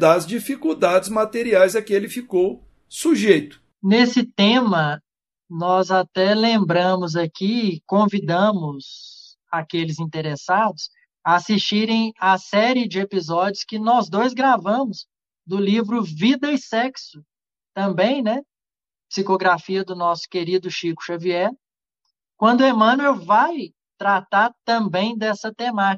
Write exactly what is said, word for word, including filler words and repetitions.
das dificuldades materiais a que ele ficou sujeito. Nesse tema, nós até lembramos aqui, convidamos aqueles interessados a assistirem a série de episódios que nós dois gravamos do livro Vida e Sexo, também, né? Psicografia do nosso querido Chico Xavier, quando Emmanuel vai tratar também dessa temática.